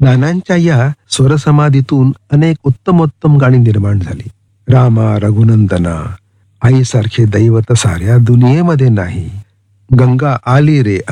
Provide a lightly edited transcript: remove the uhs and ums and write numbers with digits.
नानांच्या या स्वरसमाधीतून अनेक उत्तमोत्तम गाणी निर्माण झाली. रामा रघुनंदना, आईसारखे दैवत साऱ्या दुनियेमध्ये नाही, गंगा आली रे